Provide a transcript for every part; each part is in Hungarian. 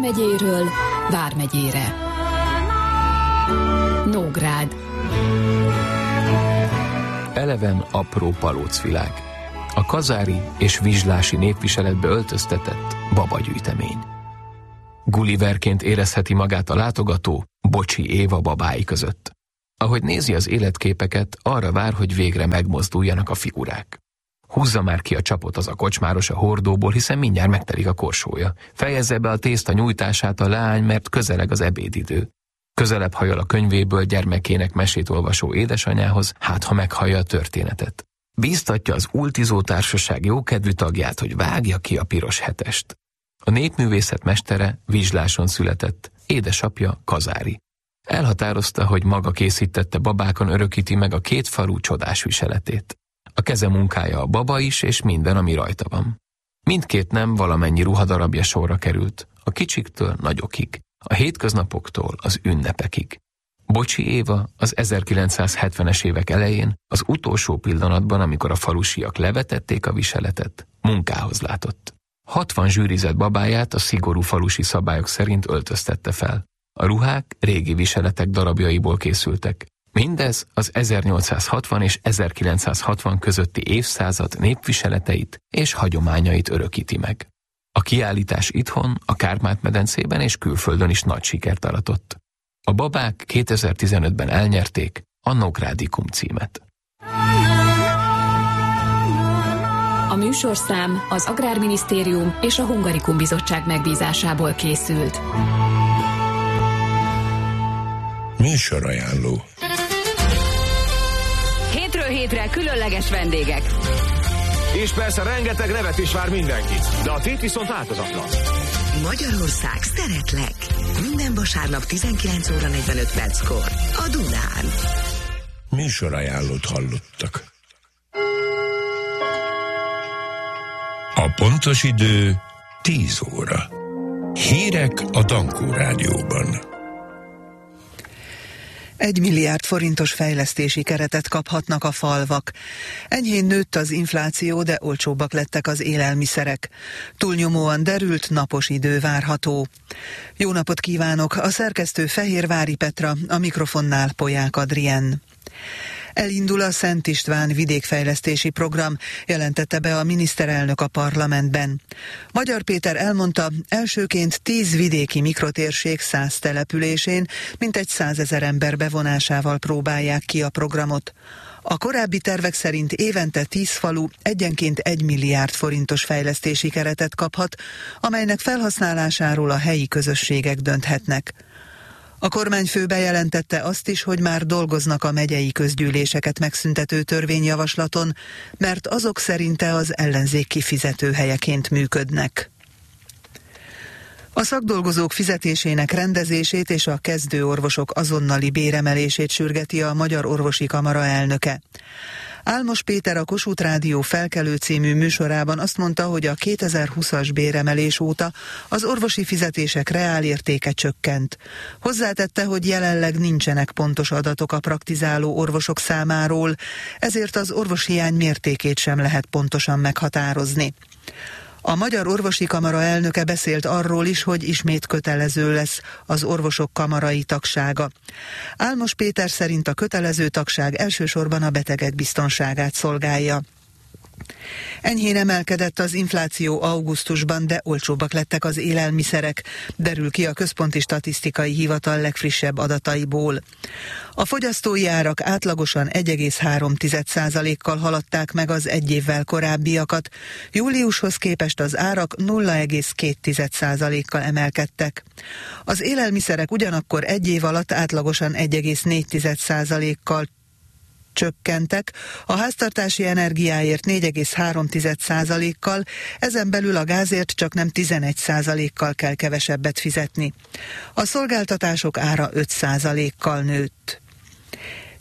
megyéről Vármegyére. Nógrád. Eleven apró palócvilág. A kazári és vizslási népviseletbe öltöztetett babagyűjtemény. Gulliverként érezheti magát a látogató Bocsi Éva babái között. Ahogy nézi az életképeket, arra vár, hogy végre megmozduljanak a figurák. Húzza már ki a csapot az a kocsmáros a hordóból, hiszen mindjárt megtelik a korsója. Fejezze be a tészta nyújtását a leány, mert közeleg az ebédidő. Közelebb hajol a könyvéből gyermekének mesét olvasó édesanyához, hát ha meghallja a történetet. Bíztatja az ultizó társaság jókedvű tagját, hogy vágja ki a piros hetest. A népművészet mestere vizsláson született, édesapja kazári. Elhatározta, hogy maga készítette babákon örökíti meg a két falu csodás viseletét. A keze munkája a baba is, és minden, ami rajta van. Mindkét nem valamennyi ruhadarabja sorra került, a kicsiktől nagyokig, a hétköznapoktól az ünnepekig. Bocsi Éva az 1970-es évek elején, az utolsó pillanatban, amikor a falusiak levetették a viseletet, munkához látott. 60 zsűrizett babáját a szigorú falusi szabályok szerint öltöztette fel. A ruhák régi viseletek darabjaiból készültek. Mindez az 1860 és 1960 közötti évszázad népviseleteit és hagyományait örökíti meg. A kiállítás itthon, a Kárpát-medencében és külföldön is nagy sikert aratott. A babák 2015-ben elnyerték a Nógrádikum címet. A műsorszám az Agrárminisztérium és a Hungarikum Bizottság megbízásából készült. Műsorajánló. Hétről hétre különleges vendégek. És persze rengeteg nevet is vár mindenkit, de a tét viszont változatlan. Magyarország szeretlek. Minden vasárnap 19 óra 45 perckor a Dunán. Műsorajánlót hallottak. A pontos idő 10 óra. Hírek a Dankó Rádióban. 1 milliárd forintos fejlesztési keretet kaphatnak a falvak. Enyhén nőtt az infláció, de olcsóbbak lettek az élelmiszerek. Túlnyomóan derült, napos idő várható. Jó napot kívánok! A szerkesztő Fehérvári Petra, a mikrofonnál Polyák Adrien. Elindul a Szent István vidékfejlesztési program, jelentette be a miniszterelnök a parlamentben. Magyar Péter elmondta, elsőként 10 vidéki mikrotérség 100 településén mintegy 100 000 ember bevonásával próbálják ki a programot. A korábbi tervek szerint évente 10 falu egyenként 1 milliárd forintos fejlesztési keretet kaphat, amelynek felhasználásáról a helyi közösségek dönthetnek. A kormányfő bejelentette azt is, hogy már dolgoznak a megyei közgyűléseket megszüntető törvényjavaslaton, mert azok szerinte az ellenzék kifizetőhelyeként működnek. A szakdolgozók fizetésének rendezését és a kezdőorvosok azonnali béremelését sürgeti a Magyar Orvosi Kamara elnöke. Álmos Péter a Kossuth Rádió Felkelő című műsorában azt mondta, hogy a 2020-as béremelés óta az orvosi fizetések reálértéke csökkent. Hozzátette, hogy jelenleg nincsenek pontos adatok a praktizáló orvosok számáról, ezért az orvoshiány mértékét sem lehet pontosan meghatározni. A Magyar Orvosi Kamara elnöke beszélt arról is, hogy ismét kötelező lesz az orvosok kamarai tagsága. Álmos Péter szerint a kötelező tagság elsősorban a betegek biztonságát szolgálja. Enyhén emelkedett az infláció augusztusban, de olcsóbbak lettek az élelmiszerek, derül ki a Központi Statisztikai Hivatal legfrissebb adataiból. A fogyasztói árak átlagosan 1,3%-kal haladták meg az egy évvel korábbiakat, júliushoz képest az árak 0,2%-kal emelkedtek. Az élelmiszerek ugyanakkor egy év alatt átlagosan 1,4%-kal csökkentek, a háztartási energiáért 4,3%-kal, ezen belül a gázért csak nem 11%-kal kell kevesebbet fizetni. A szolgáltatások ára 5%-kal nőtt.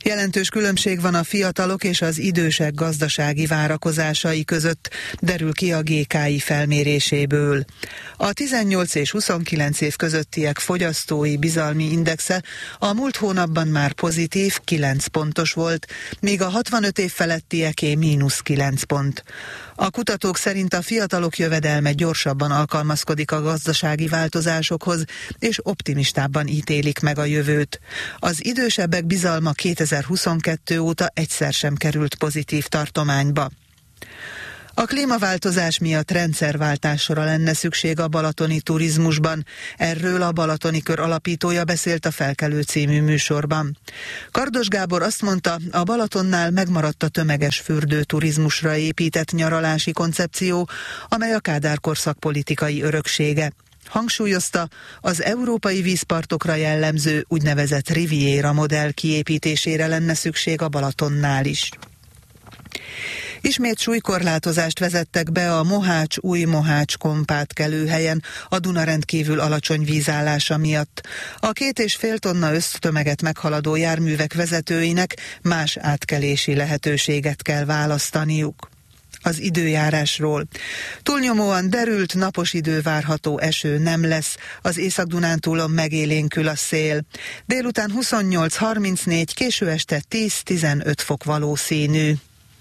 Jelentős különbség van a fiatalok és az idősek gazdasági várakozásai között, derül ki a GKI felméréséből. A 18 és 29 év közöttiek fogyasztói bizalmi indexe a múlt hónapban már pozitív 9 pontos volt, míg a 65 év felettieké -9 pont. A kutatók szerint a fiatalok jövedelme gyorsabban alkalmazkodik a gazdasági változásokhoz, és optimistábban ítélik meg a jövőt. Az idősebbek bizalma 2022 óta egyszer sem került pozitív tartományba. A klímaváltozás miatt rendszerváltásra lenne szükség a balatoni turizmusban. Erről a Balatoni Kör alapítója beszélt a Felkelő című műsorban. Kardos Gábor azt mondta, a Balatonnál megmaradt a tömeges fürdőturizmusra épített nyaralási koncepció, amely a Kádár-korszak politikai öröksége. Hangsúlyozta, az európai vízpartokra jellemző úgynevezett Riviera modell kiépítésére lenne szükség a Balatonnál is. Ismét súlykorlátozást vezettek be a Mohács-új Mohács-Kompátkelőhelyen a Duna rendkívül alacsony vízállása miatt. A 2,5 tonna össztömeget meghaladó járművek vezetőinek más átkelési lehetőséget kell választaniuk. Az időjárásról. Túlnyomóan derült, napos idő várható, eső nem lesz, az Észak-Dunántúlon megélénkül a szél. Délután 28-34, késő este 10-15 fok valószínű.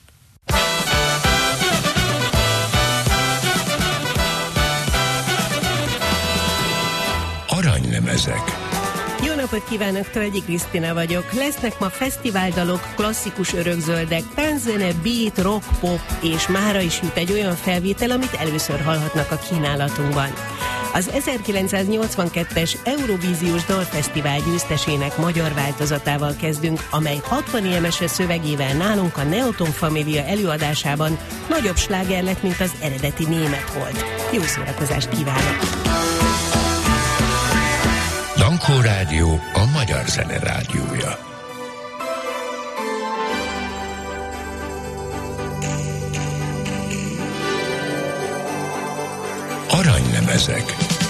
Aranylemezek. Jó napot kívánok, Tölgyi Krisztina vagyok. Lesznek ma fesztiváldalok, klasszikus örökzöldek, tánczene, beat, rock, pop, és mára is jut egy olyan felvétel, amit először hallhatnak a kínálatunkban. Az 1982-es Eurovíziós Dalfesztivál győztesének magyar változatával kezdünk, amely 60 éves szövegével nálunk a Neoton Família előadásában nagyobb sláger lett, mint az eredeti német volt. Jó szórakozást kívánok! Dankó Rádió, a magyar zene rádiója. Aranylemezek.